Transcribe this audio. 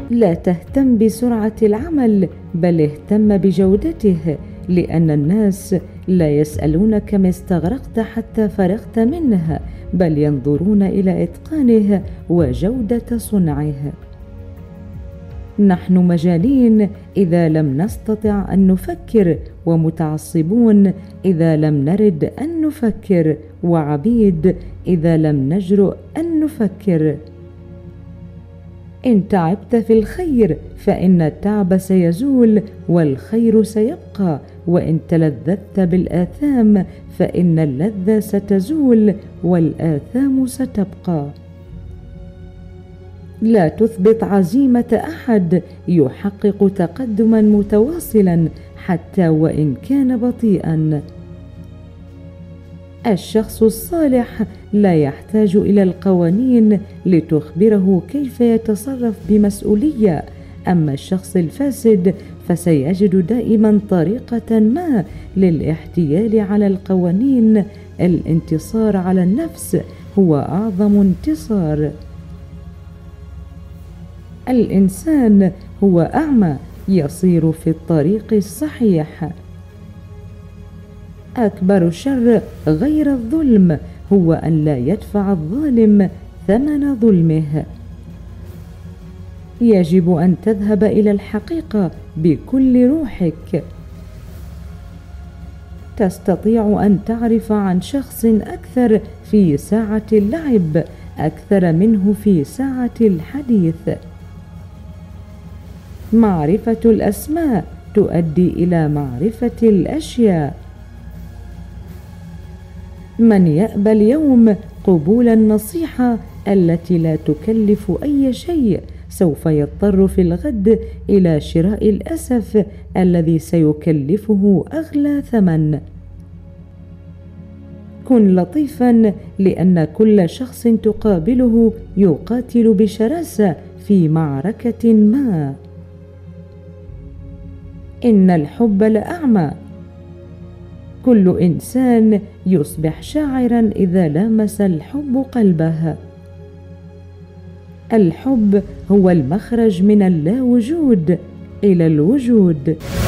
لا تهتم بسرعة العمل، بل اهتم بجودته، لأن الناس لا يسألون كم استغرقت حتى فرغت منه، بل ينظرون إلى إتقانه وجودة صنعه. نحن مجانين إذا لم نستطع أن نفكر، ومتعصبون إذا لم نرد أن نفكر، وعبيد إذا لم نجرؤ أن نفكر. إن تعبت في الخير فإن التعب سيزول والخير سيبقى، وإن تلذذت بالآثام فإن اللذة ستزول والآثام ستبقى. لا تثبت عزيمة أحد يحقق تقدما متواصلا حتى وإن كان بطيئا. الشخص الصالح لا يحتاج إلى القوانين لتخبره كيف يتصرف بمسؤولية، أما الشخص الفاسد فسيجد دائما طريقة ما للاحتيال على القوانين. الانتصار على النفس هو أعظم انتصار. الإنسان هو أعمى يصير في الطريق الصحيح. أكبر شر غير الظلم هو أن لا يدفع الظالم ثمن ظلمه. يجب أن تذهب إلى الحقيقة بكل روحك. تستطيع أن تعرف عن شخص أكثر في ساعة اللعب أكثر منه في ساعة الحديث. معرفة الأسماء تؤدي إلى معرفة الأشياء. من يأبى اليوم قبول النصيحة التي لا تكلف أي شيء سوف يضطر في الغد إلى شراء الأسف الذي سيكلفه أغلى ثمن. كن لطيفا، لأن كل شخص تقابله يقاتل بشراسة في معركة ما. إن الحب لأعمى. كل إنسان يصبح شاعرا إذا لامس الحب قلبه. الحب هو المخرج من اللا وجود إلى الوجود.